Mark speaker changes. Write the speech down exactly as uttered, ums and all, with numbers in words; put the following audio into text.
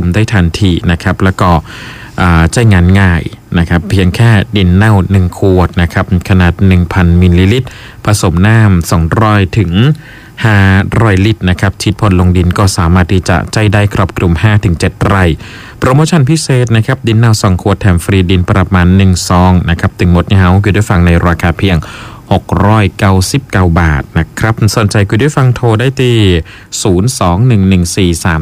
Speaker 1: ได้ทันทีนะครับแล้วก็ใช้งานง่ายนะครับเพียงแค่ดินเน่าหนึ่งขวดนะครับขนาด หนึ่งพัน มิลลิลิตรผสมน้ำสองร้อยถึงห้าร้อยลิตรนะครับฉีดพ่นลงดินก็สามารถที่จะใจได้ครอบคลุม ห้าถึงเจ็ด ไร่โปรโมชั่นพิเศษนะครับดินเน่าสองขวดแถมฟรีดินประมาณหนึ่งซองนะครับถึงหมดเนี่ยเฮาคือได้ฟังในราคาเพียงหกร้อยเก้าสิบเก้าบาทนะครับสนใจคือได้ฟังโทรได้ที่ศูนย์ สอง หนึ่ง หนึ่ง สี่ สาม